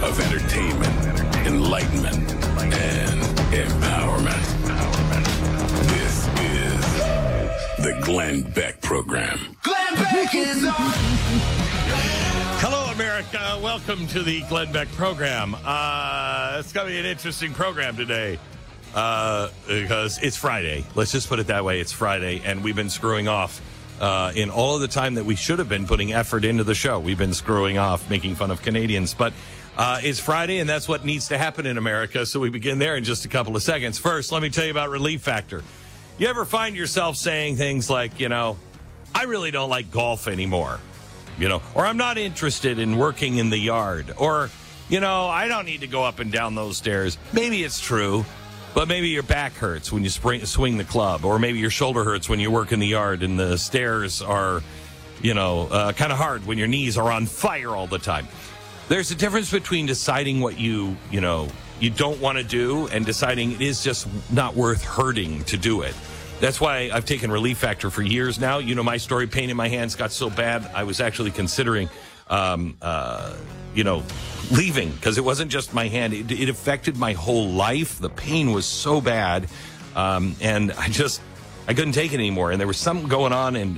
of entertainment, enlightenment, and empowerment. This is the Glenn Beck Program. Glenn Beck is on! Hello, America. Welcome to the Glenn Beck Program. It's going to be an interesting program today because it's Friday. Let's just put it that way. It's Friday, and we've been screwing off in all of the time that we should have been putting effort into the show. We've been screwing off, making fun of Canadians. But it's Friday, and that's what needs to happen in America, so we begin there in just a couple of seconds. First, let me tell you about Relief Factor. You ever find yourself saying things like, I really don't like golf anymore, or I'm not interested in working in the yard, or, I don't need to go up and down those stairs. Maybe it's true, but maybe your back hurts when you swing the club, or maybe your shoulder hurts when you work in the yard and the stairs are, kind of hard when your knees are on fire all the time. There's a difference between deciding what you don't want to do and deciding it is just not worth hurting to do it. That's why I've taken Relief Factor for years now. My story, pain in my hands got so bad, I was actually considering, leaving, because it wasn't just my hand. It affected my whole life. The pain was so bad, and I couldn't take it anymore. And there was something going on, and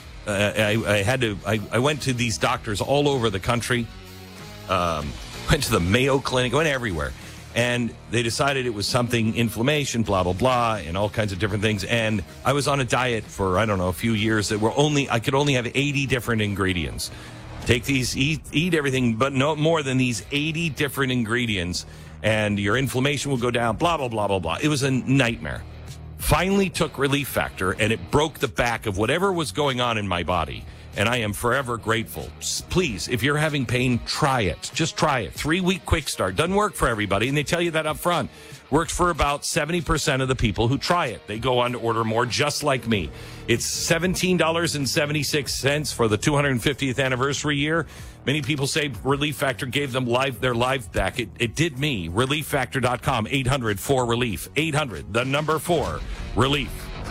I went to these doctors all over the country, went to the Mayo Clinic, went everywhere. And they decided it was something, inflammation, blah, blah, blah, and all kinds of different things. And I was on a diet for, a few years that I could only have 80 different ingredients. Take these, eat everything, but no more than these 80 different ingredients, and your inflammation will go down, blah, blah, blah, blah, blah. It was a nightmare. Finally took Relief Factor, and it broke the back of whatever was going on in my body. And I am forever grateful. Please, if you're having pain, try it. Just try it. 3-week quick start. Doesn't work for everybody, and they tell you that up front. Works for about 70% of the people who try it. They go on to order more, just like me. It's $17.76 for the 250th anniversary year. Many people say Relief Factor gave them their life back. It did me. ReliefFactor.com, 800-4-RELIEF. 800, the number 4, RELIEF.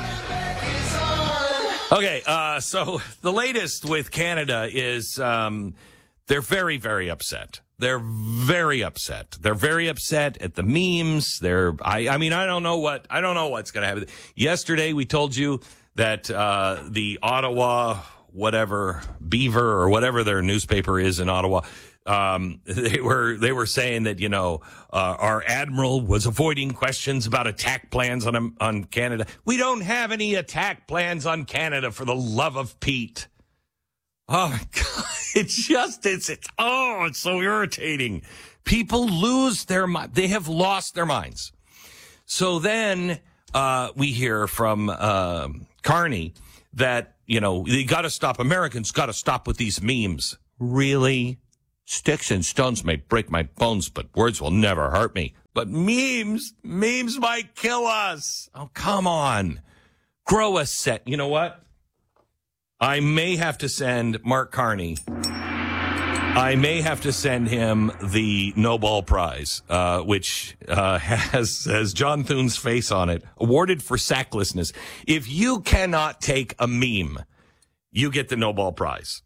Okay, so the latest with Canada is they're very, very upset. They're very upset. They're very upset at the memes. I don't know what's going to happen. Yesterday we told you that the Ottawa Beaver or whatever their newspaper is in Ottawa, they were saying that our admiral was avoiding questions about attack plans on Canada. We don't have any attack plans on Canada, for the love of Pete. Oh my God, it's so irritating. People lose their mind. They have lost their minds. So then we hear from Carney that they got to stop. Americans got to stop with these memes. Really? Sticks and stones may break my bones, but words will never hurt me. But memes might kill us. Oh, come on. Grow a set. You know what? I may have to send Mark Carney. I may have to send him the Nobel Prize, which has John Thune's face on it, awarded for sacklessness. If you cannot take a meme, you get the Nobel Prize.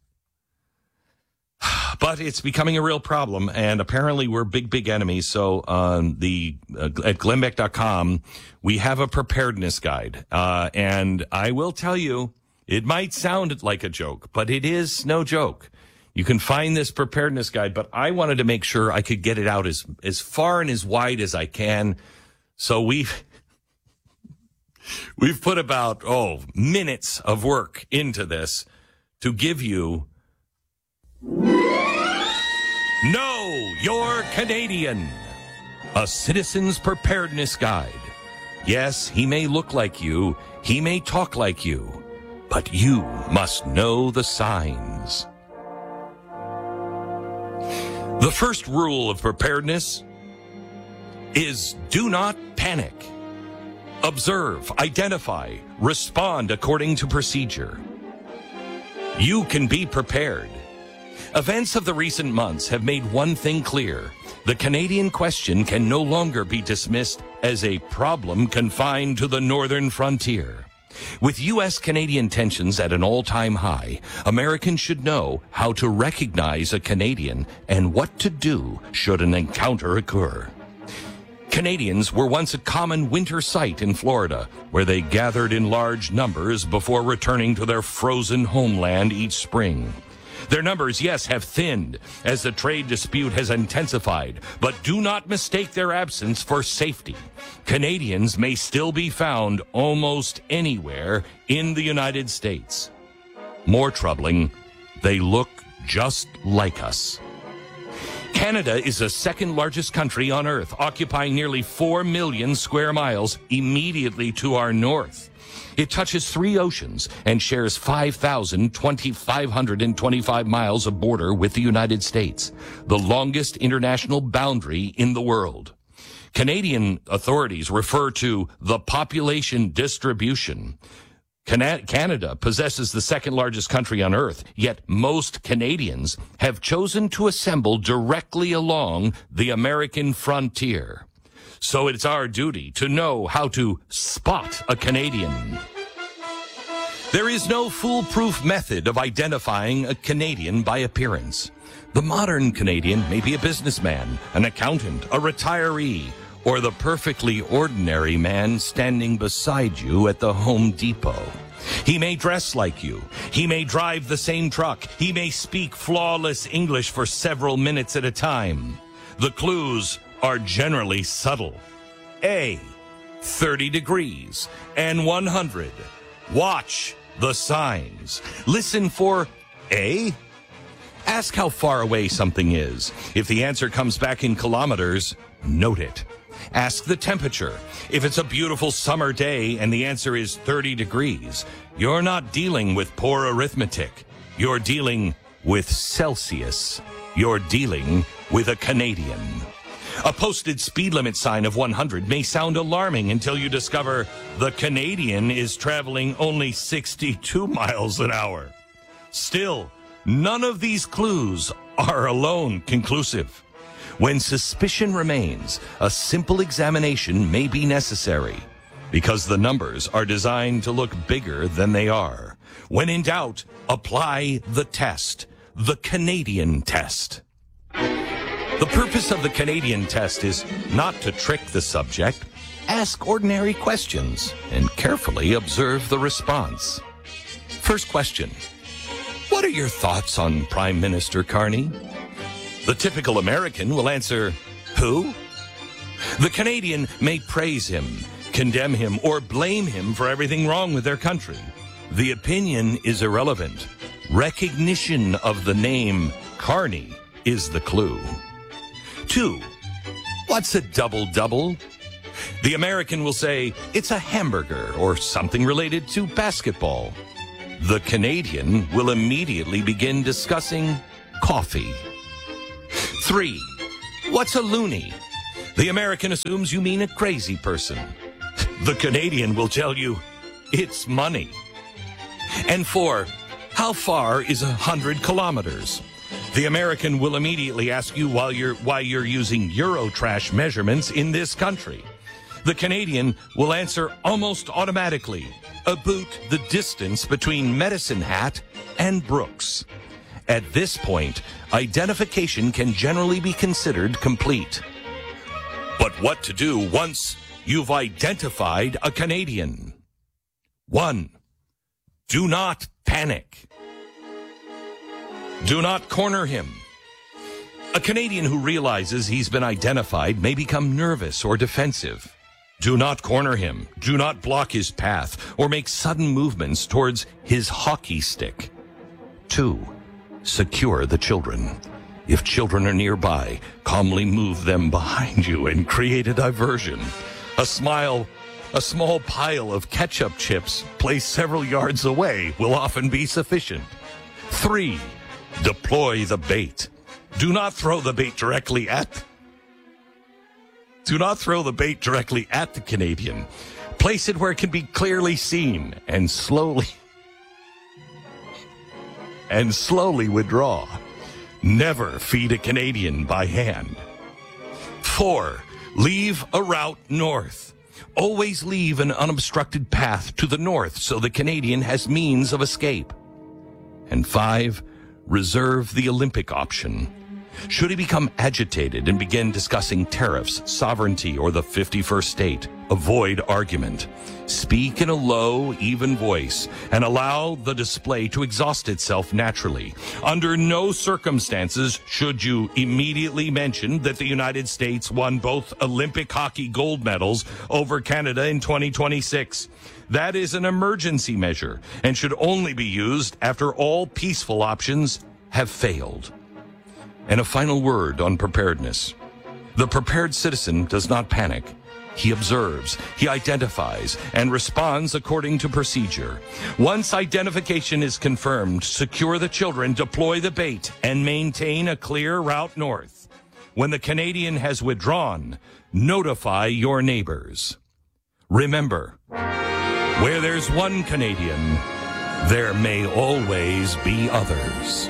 But it's becoming a real problem, and apparently we're big enemies. So at GlennBeck.com, we have a preparedness guide. And I will tell you, it might sound like a joke, but it is no joke. You can find this preparedness guide, but I wanted to make sure I could get it out as far and as wide as I can. So we've put about, minutes of work into this to give you Know You're Canadian, a citizen's preparedness guide. Yes, he may look like you, he may talk like you, but you must know the signs. The first rule of preparedness is do not panic. Observe, identify, respond according to procedure. You can be prepared. Events of the recent months have made one thing clear. The Canadian question can no longer be dismissed as a problem confined to the northern frontier. With U.S.-Canadian tensions at an all-time high, Americans should know how to recognize a Canadian and what to do should an encounter occur. Canadians were once a common winter sight in Florida, where they gathered in large numbers before returning to their frozen homeland each spring. Their numbers, yes, have thinned as the trade dispute has intensified, but do not mistake their absence for safety. Canadians may still be found almost anywhere in the United States. More troubling, they look just like us. Canada is the second largest country on Earth, occupying nearly 4 million square miles immediately to our north. It touches 3 oceans and shares 5,525 miles of border with the United States, the longest international boundary in the world. Canadian authorities refer to the population distribution. Canada possesses the second largest country on Earth, yet most Canadians have chosen to assemble directly along the American frontier. So it's our duty to know how to spot a Canadian. There is no foolproof method of identifying a Canadian by appearance. The modern Canadian may be a businessman, an accountant, a retiree, or the perfectly ordinary man standing beside you at the Home Depot. He may dress like you. He may drive the same truck. He may speak flawless English for several minutes at a time. The clues are generally subtle. A, 30 degrees and 100. Watch the signs. Listen for A. Ask how far away something is. If the answer comes back in kilometers, note it. Ask the temperature. If it's a beautiful summer day and the answer is 30 degrees, you're not dealing with poor arithmetic. You're dealing with Celsius. You're dealing with a Canadian. A posted speed limit sign of 100 may sound alarming until you discover the Canadian is traveling only 62 miles an hour. Still, none of these clues are alone conclusive. When suspicion remains, a simple examination may be necessary because the numbers are designed to look bigger than they are. When in doubt, apply the test, the Canadian test. The purpose of the Canadian test is not to trick the subject. Ask ordinary questions and carefully observe the response. First question. What are your thoughts on Prime Minister Carney? The typical American will answer, who? The Canadian may praise him, condemn him, or blame him for everything wrong with their country. The opinion is irrelevant. Recognition of the name Carney is the clue. 2. What's a double-double? The American will say, it's a hamburger or something related to basketball. The Canadian will immediately begin discussing coffee. 3. What's a loony? The American assumes you mean a crazy person. The Canadian will tell you, it's money. And 4. How far is 100 kilometers? The American will immediately ask you why you're using Eurotrash measurements in this country. The Canadian will answer almost automatically, about the distance between Medicine Hat and Brooks. At this point, identification can generally be considered complete. But what to do once you've identified a Canadian? 1. Do not panic. Do not corner him. A Canadian who realizes he's been identified may become nervous or defensive. Do not corner him. Do not block his path or make sudden movements towards his hockey stick. 2. Secure the children. If children are nearby, calmly move them behind you and create a diversion. A small pile of ketchup chips placed several yards away will often be sufficient. 3. Deploy the bait. Do not throw the bait directly at the Canadian. Place it where it can be clearly seen and slowly withdraw. Never feed a Canadian by hand. 4. Leave a route north. Always leave an unobstructed path to the north so the Canadian has means of escape. And 5, reserve the Olympic option. Should he become agitated and begin discussing tariffs, sovereignty, or the 51st state, avoid argument. Speak in a low, even voice and allow the display to exhaust itself naturally. Under no circumstances should you immediately mention that the United States won both Olympic hockey gold medals over Canada in 2026. That is an emergency measure and should only be used after all peaceful options have failed. And a final word on preparedness. The prepared citizen does not panic. He observes, he identifies, and responds according to procedure. Once identification is confirmed, secure the children, deploy the bait, and maintain a clear route north. When the Canadian has withdrawn, notify your neighbors. Remember, where there's one Canadian, there may always be others.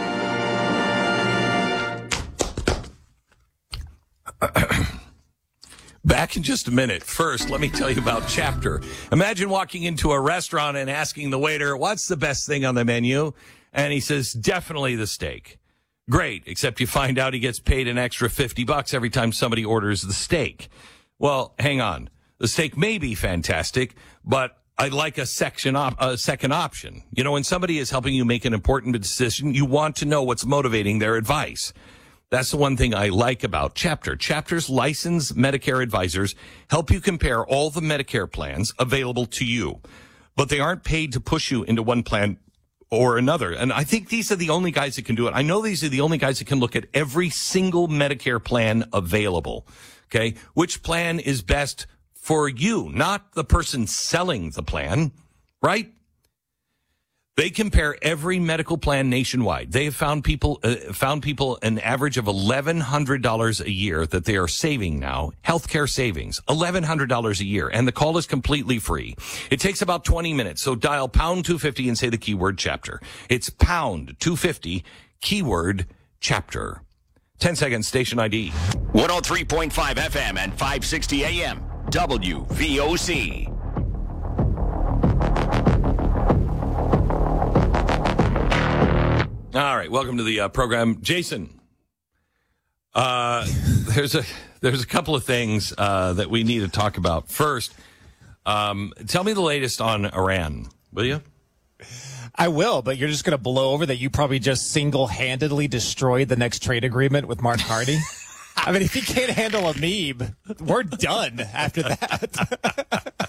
Back in just a minute. First, let me tell you about Chapter. Imagine walking into a restaurant and asking the waiter, what's the best thing on the menu? And he says, definitely the steak. Great, except you find out he gets paid an extra $50 every time somebody orders the steak. Well, hang on. The steak may be fantastic, but I'd like a second option. You know, when somebody is helping you make an important decision, you want to know what's motivating their advice. That's the one thing I like about Chapter. Chapter's licensed Medicare advisors help you compare all the Medicare plans available to you, but they aren't paid to push you into one plan or another. And I think these are the only guys that can do it. I know these are the only guys that can look at every single Medicare plan available. Okay. Which plan is best for you, not the person selling the plan, right? They compare every medical plan nationwide. They have found people an average of $1,100 a year that they are saving now. Healthcare savings, $1,100 a year. And the call is completely free. It takes about 20 minutes. So dial pound 250 and say the keyword Chapter. It's pound 250, keyword Chapter. 10 seconds, station ID. 103.5 FM and 560 AM. WVOC. All right, welcome to the program, Jason. There's a couple of things that we need to talk about. First, tell me the latest on Iran, will you? I will, but you're just going to blow over that you probably just single-handedly destroyed the next trade agreement with Mark Carney. I mean, if he can't handle a meme, we're done after that.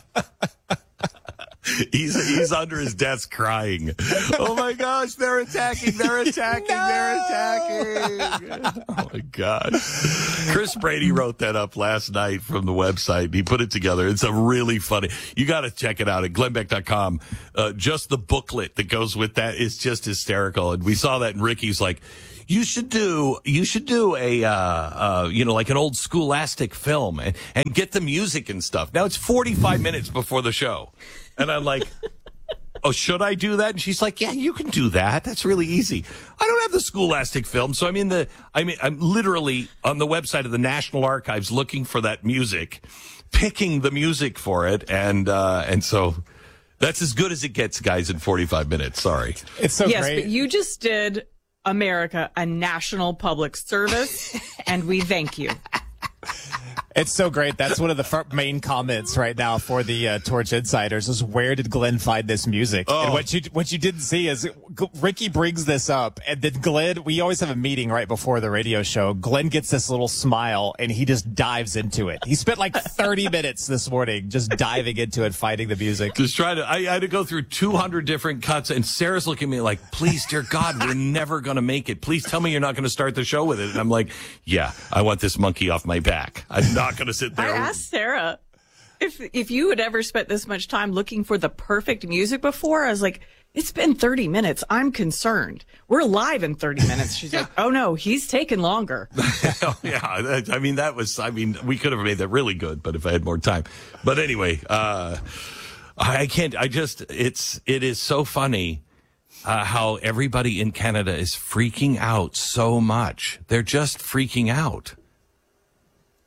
He's under his desk crying. Oh my gosh, they're attacking, they're attacking, they're attacking. Oh my gosh. Chris Brady wrote that up last night from the website. He put it together. It's a really funny. You got to check it out at glennbeck.com. Just the booklet that goes with that is just hysterical. And we saw that, and Ricky's like, you should do a, like an old Scholastic film and get the music and stuff. Now it's 45 minutes before the show. And I'm like, oh, should I do that? And she's like, yeah, you can do that. That's really easy. I don't have the Scholastic film. So I'm literally on the website of the National Archives looking for that music, picking the music for it. And so that's as good as it gets, guys, in 45 minutes. Sorry. It's so yes, great. But you just did America a national public service, and we thank you. It's so great. That's one of the main comments right now for the Torch Insiders is, where did Glenn find this music? Oh. And what you didn't see is Ricky brings this up, and then Glenn, we always have a meeting right before the radio show. Glenn gets this little smile, and he just dives into it. He spent like 30 minutes this morning just diving into it, finding the music. Just trying to, I had to go through 200 different cuts, and Sarah's looking at me like, please, dear God, we're never going to make it. Please tell me you're not going to start the show with it. And I'm like, yeah, I want this monkey off my back. I'm not going to sit there. I asked Sarah if you had ever spent this much time looking for the perfect music before. I was like, it's been 30 minutes. I'm concerned. We're live in 30 minutes. She's like, oh no, he's taken longer. Yeah. We could have made that really good, but if I had more time. But anyway, I can't, it is so funny. How everybody in Canada is freaking out so much. They're just freaking out.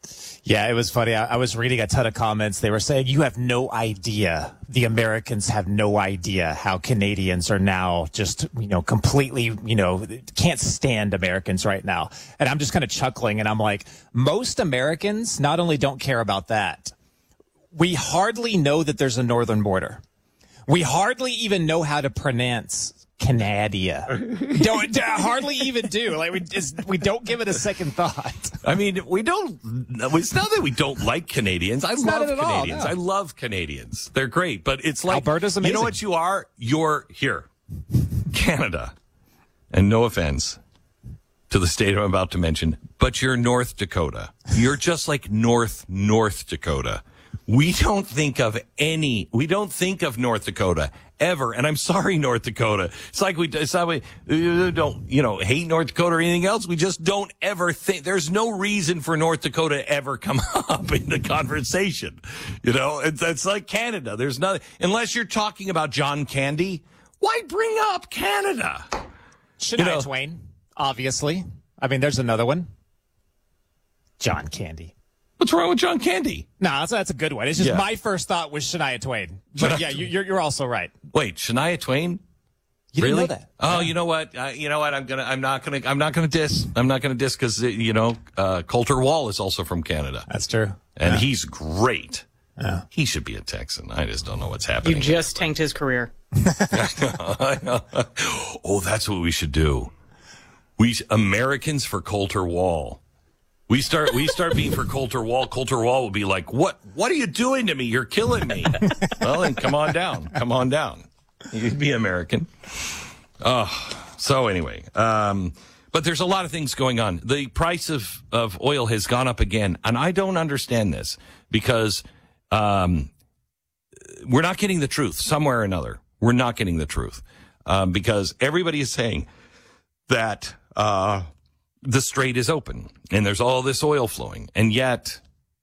Yeah, it was funny. I was reading a ton of comments. They were saying, you have no idea. The Americans have no idea how Canadians are now just, completely, can't stand Americans right now. And I'm just kind of chuckling. And I'm like, most Americans not only don't care about that, we hardly know that there's a northern border. We hardly even know how to pronounce Canada. Don't hardly even do. Like we don't give it a second thought. I mean, we don't. It's not that we don't like Canadians. I love Canadians. No. I love Canadians. They're great. But it's like Alberta's amazing. You know what you are? You're here, Canada, and no offense to the state I'm about to mention, but you're North Dakota. You're just like North Dakota. We don't think of North Dakota ever. And I'm sorry, North Dakota. It's like we don't, hate North Dakota or anything else. We just don't ever think there's no reason for North Dakota ever come up in the conversation. It's like Canada. There's nothing, unless you're talking about John Candy. Why bring up Canada? Shania Twain, obviously. I mean, there's another one. John Candy. What's wrong with John Candy? No, that's a good one. It's just my first thought was Shania Twain. But yeah, you're also right. Wait, Shania Twain? You really? Didn't know that? Oh, you know what? I'm not gonna diss because Coulter Wall is also from Canada. That's true. And he's great. Yeah. He should be a Texan. I just don't know what's happening. You just tanked his career. I know. Oh, that's what we should do. Americans for Coulter Wall. We start being for Coulter Wall. Coulter Wall will be like, what are you doing to me? You're killing me. Well, then come on down. You'd be American. So anyway, but there's a lot of things going on. The price of oil has gone up again. And I don't understand this because, we're not getting the truth somewhere or another. We're not getting the truth, because everybody is saying that, the strait is open and there's all this oil flowing, and yet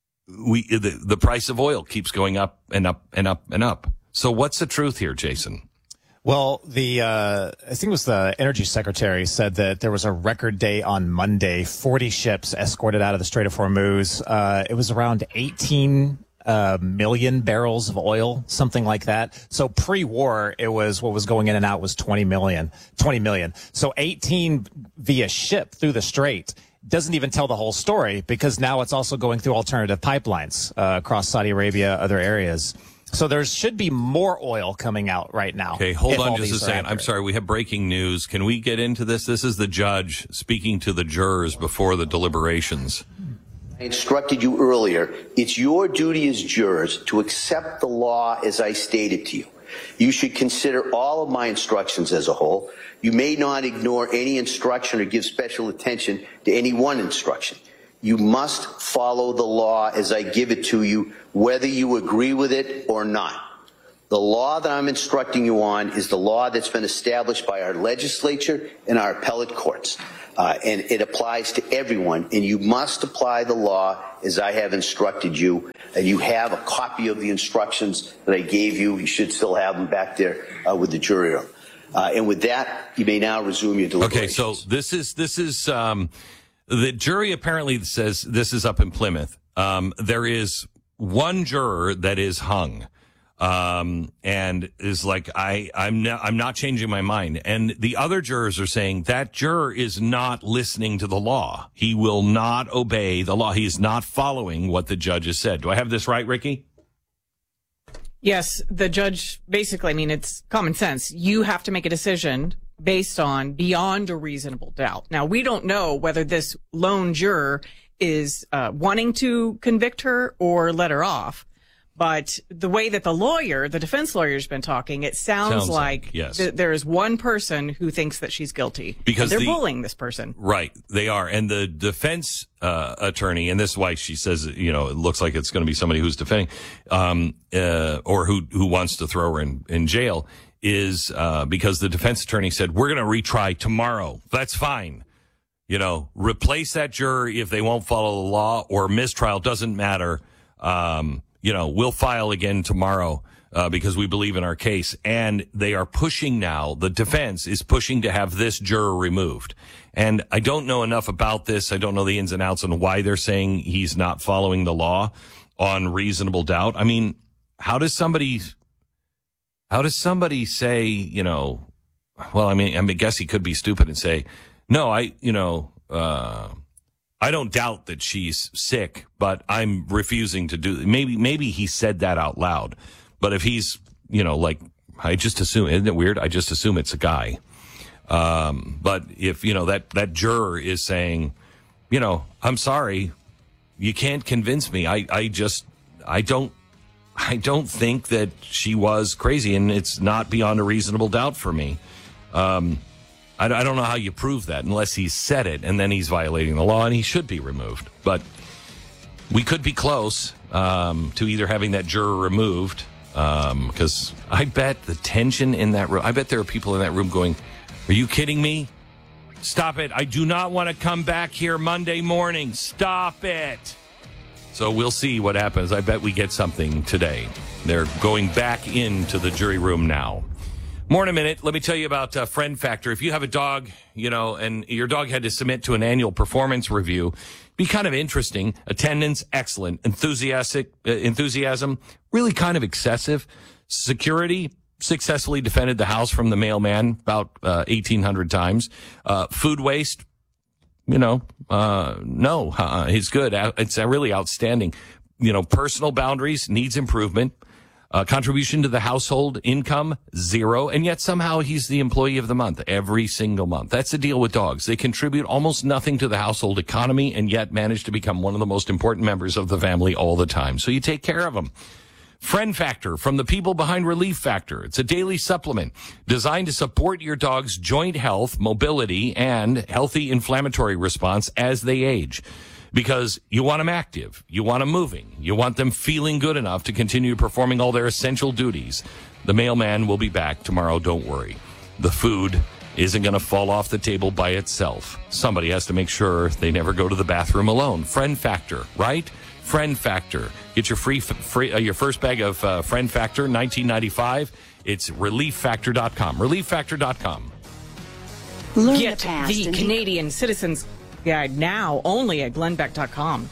the price of oil keeps going up and up and up and up. So what's the truth here, Jason? Well, I think it was the energy secretary said that there was a record day on Monday, 40 ships escorted out of the Strait of Hormuz. It was around 18 million barrels of oil, something like that. So pre-war, it was what was going in and out was 20 million. So 18 via ship through the strait doesn't even tell the whole story, because now it's also going through alternative pipelines across Saudi Arabia, other areas. So there should be more oil coming out right now. Okay, hold on just a second. I'm sorry, we have breaking news. Can we get into this? This is the judge speaking to the jurors before the deliberations. I instructed you earlier, it's your duty as jurors to accept the law as I stated to you. You should consider all of my instructions as a whole. You may not ignore any instruction or give special attention to any one instruction. You must follow the law as I give it to you, whether you agree with it or not. The law that I'm instructing you on is the law that's been established by our legislature and our appellate courts. And it applies to everyone, and you must apply the law as I have instructed you. And you have a copy of the instructions that I gave you. You should still have them back there with the jury room. And with that, you may now resume your deliberations. Okay, so this is the jury apparently says this is up in Plymouth. There is one juror that is hung. And is like, I'm not changing my mind. And the other jurors are saying that juror is not listening to the law. He will not obey the law. He is not following what the judge has said. Do I have this right, Ricky? Yes, the judge basically, it's common sense. You have to make a decision based on beyond a reasonable doubt. Now, we don't know whether this lone juror is wanting to convict her or let her off. But the way that the defense lawyer has been talking, it sounds like yes. There is one person who thinks that she's guilty. Because they're bullying this person. Right. They are. And the defense attorney, and this is why she says, it looks like it's going to be somebody who's defending, or who wants to throw her in jail, is because the defense attorney said, we're going to retry tomorrow. That's fine. Replace that juror if they won't follow the law, or mistrial, doesn't matter. We'll file again tomorrow. because we believe in our case. And they are pushing now, the defense is pushing to have this juror removed. And I don't know enough about this. I don't know the ins and outs on why they're saying he's not following the law on reasonable doubt. I mean, how does somebody say, you know, well, I guess he could be stupid and say, no, I don't doubt that she's sick, but I'm refusing to do, maybe he said that out loud. But if he's, you know, like, I just assume, isn't it weird? I just assume it's a guy. But if, you know, that juror is saying, you know, I'm sorry, you can't convince me. I don't think that she was crazy, and it's not beyond a reasonable doubt for me. I don't know how you prove that unless he said it, and then he's violating the law, and he should be removed. But we could be close to either having that juror removed, because I bet the tension in that room, I bet there are people in that room going, are you kidding me? Stop it. I do not want to come back here Monday morning. Stop it. So we'll see what happens. I bet we get something today. They're going back into the jury room now. More in a minute. Let me tell you about Friend Factor. If you have a dog, you know, and your dog had to submit to an annual performance review, be kind of interesting. Attendance, excellent. Enthusiasm, really kind of excessive. Security, successfully defended the house from the mailman about 1,800 times. Food waste, you know, no, he's good. It's really outstanding. You know, personal boundaries needs improvement. Contribution to the household income, 0. And yet somehow he's the employee of the month every single month. That's the deal with dogs. They contribute almost nothing to the household economy and yet manage to become one of the most important members of the family all the time. So you take care of them. Friend Factor, from the people behind Relief Factor. It's a daily supplement designed to support your dog's joint health, mobility, and healthy inflammatory response as they age. Because you want them active, you want them moving, you want them feeling good enough to continue performing all their essential duties. The mailman will be back tomorrow, don't worry. The food isn't going to fall off the table by itself. Somebody has to make sure they never go to the bathroom alone. Friend Factor, right? Friend Factor. Get your your first bag of Friend Factor, $19.95. It's ReliefFactor.com. ReliefFactor.com. Get the Canadian Citizens Guide now only at GlennBeck.com.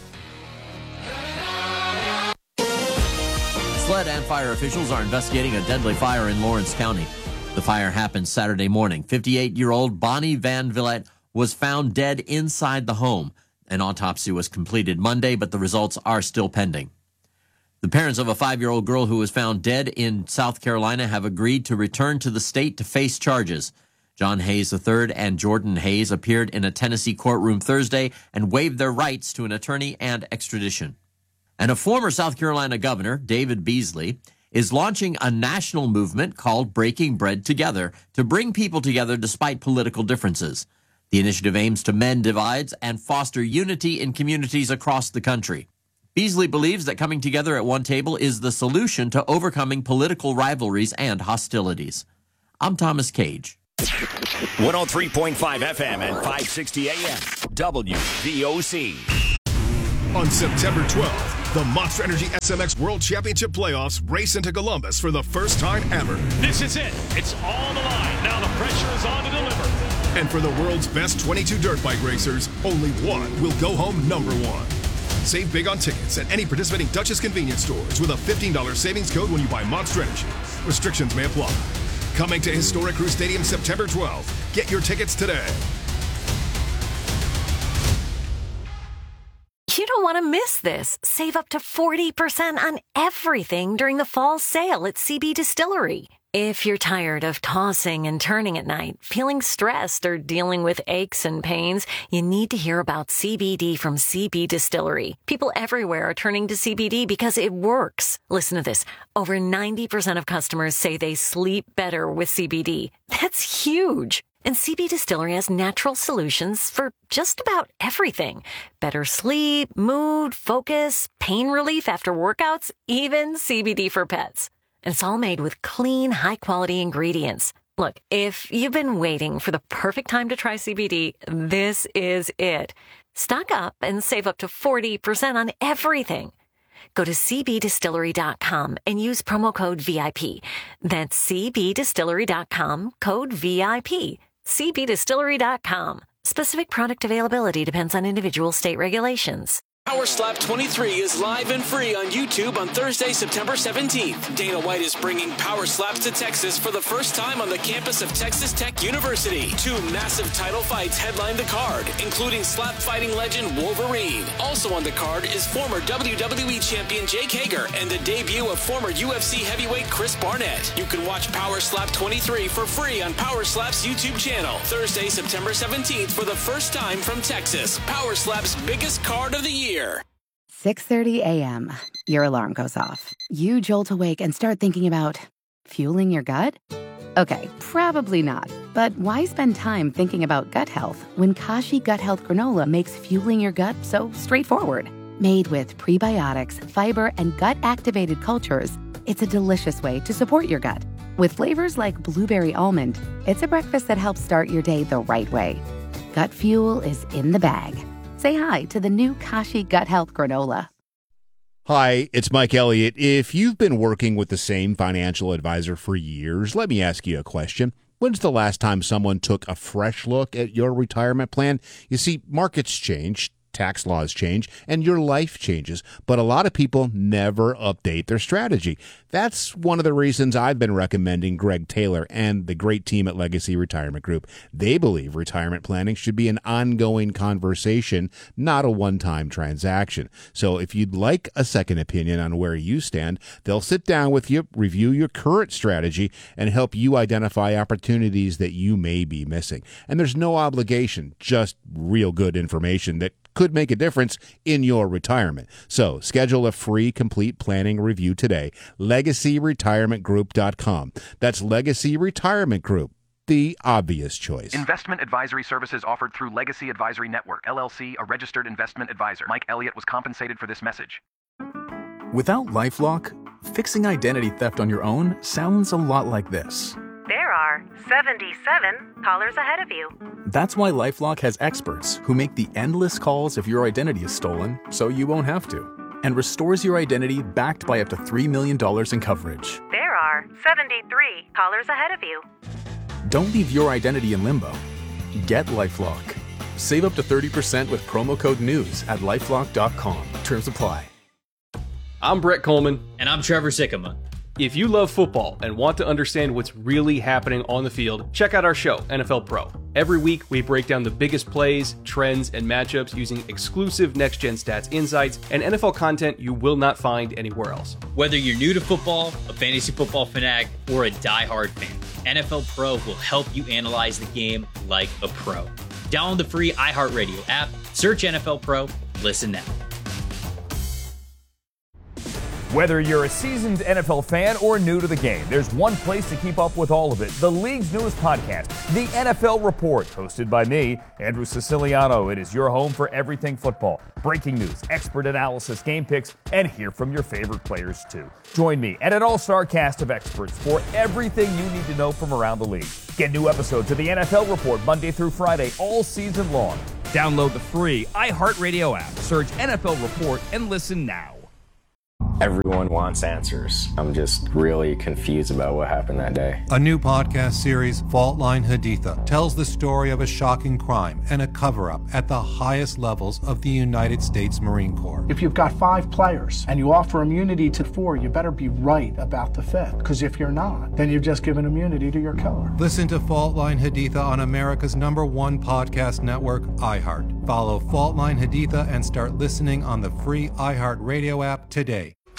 SLED and fire officials are investigating a deadly fire in Lawrence County. The fire happened Saturday morning. 58-year-old Bonnie Van Villette was found dead inside the home. An autopsy was completed Monday, but the results are still pending. The parents of a 5-year-old girl who was found dead in South Carolina have agreed to return to the state to face charges. John Hayes III and Jordan Hayes appeared in a Tennessee courtroom Thursday and waived their rights to an attorney and extradition. And a former South Carolina governor, David Beasley, is launching a national movement called Breaking Bread Together to bring people together despite political differences. The initiative aims to mend divides and foster unity in communities across the country. Beasley believes that coming together at one table is the solution to overcoming political rivalries and hostilities. I'm Thomas Cage. 103.5 FM and 560 AM. WVOC. On September 12th, the Monster Energy SMX World Championship Playoffs race into Columbus for the first time ever. This is it. It's on the line. Now the pressure is on to deliver. And for the world's best 22 dirt bike racers, only one will go home number one. Save big on tickets at any participating Dutchess convenience stores with a $15 savings code when you buy Monster Energy. Restrictions may apply. Coming to Historic Crew Stadium September 12th. Get your tickets today. You don't want to miss this. Save up to 40% on everything during the fall sale at CB Distillery. If you're tired of tossing and turning at night, feeling stressed, or dealing with aches and pains, you need to hear about CBD from CB Distillery. People everywhere are turning to CBD because it works. Listen to this. Over 90% of customers say they sleep better with CBD. That's huge. And CB Distillery has natural solutions for just about everything. Better sleep, mood, focus, pain relief after workouts, even CBD for pets. And it's all made with clean, high-quality ingredients. Look, if you've been waiting for the perfect time to try CBD, this is it. Stock up and save up to 40% on everything. Go to cbdistillery.com and use promo code VIP. That's cbdistillery.com, code VIP. cbdistillery.com. Specific product availability depends on individual state regulations. Power Slap 23 is live and free on YouTube on Thursday, September 17th. Dana White is bringing Power Slaps to Texas for the first time on the campus of Texas Tech University. 2 massive title fights headline the card, including slap fighting legend Wolverine. Also on the card is former WWE champion Jake Hager and the debut of former UFC heavyweight Chris Barnett. You can watch Power Slap 23 for free on Power Slap's YouTube channel. Thursday, September 17th for the first time from Texas. Power Slap's biggest card of the year. 6:30 a.m. Your alarm goes off. You jolt awake and start thinking about fueling your gut? Okay, probably not. But why spend time thinking about gut health when Kashi Gut Health Granola makes fueling your gut so straightforward? Made with prebiotics, fiber, and gut-activated cultures, it's a delicious way to support your gut. With flavors like blueberry almond, it's a breakfast that helps start your day the right way. Gut fuel is in the bag. Say hi to the new Kashi Gut Health Granola. Hi, it's Mike Elliott. If you've been working with the same financial advisor for years, let me ask you a question. When's the last time someone took a fresh look at your retirement plan? You see, markets change, tax laws change, and your life changes, but a lot of people never update their strategy. That's one of the reasons I've been recommending Greg Taylor and the great team at Legacy Retirement Group. They believe retirement planning should be an ongoing conversation, not a one-time transaction. So if you'd like a second opinion on where you stand, they'll sit down with you, review your current strategy, and help you identify opportunities that you may be missing. And there's no obligation, just real good information that could make a difference in your retirement. So schedule a free complete planning review today. LegacyRetirementGroup.com. That's Legacy Retirement Group, the obvious choice. Investment advisory services offered through Legacy Advisory Network, LLC, a registered investment advisor. Mike Elliott was compensated for this message. Without LifeLock, fixing identity theft on your own sounds a lot like this. There are 77 callers ahead of you. That's why LifeLock has experts who make the endless calls if your identity is stolen, so you won't have to, and restores your identity backed by up to $3 million in coverage. There are 73 callers ahead of you. Don't leave your identity in limbo. Get LifeLock. Save up to 30% with promo code NEWS at LifeLock.com. Terms apply. I'm Brett Coleman. And I'm Trevor Sikkema. If you love football and want to understand what's really happening on the field, check out our show, NFL Pro. Every week, we break down the biggest plays, trends, and matchups using exclusive next-gen stats insights and NFL content you will not find anywhere else. Whether you're new to football, a fantasy football fanatic, or a diehard fan, NFL Pro will help you analyze the game like a pro. Download the free iHeartRadio app, search NFL Pro, listen now. Whether you're a seasoned NFL fan or new to the game, there's one place to keep up with all of it. The league's newest podcast, The NFL Report, hosted by me, Andrew Siciliano. It is your home for everything football. Breaking news, expert analysis, game picks, and hear from your favorite players too. Join me and an all-star cast of experts for everything you need to know from around the league. Get new episodes of The NFL Report Monday through Friday all season long. Download the free iHeartRadio app, search NFL Report, and listen now. Everyone wants answers. I'm just really confused about what happened that day. A new podcast series, Fault Line Haditha, tells the story of a shocking crime and a cover-up at the highest levels of the United States Marine Corps. If you've got 5 players and you offer immunity to 4, you better be right about the 5th. Because if you're not, then you've just given immunity to your killer. Listen to Fault Line Haditha on America's #1 podcast network, iHeart. Follow Fault Line Haditha and start listening on the free iHeartRadio app today.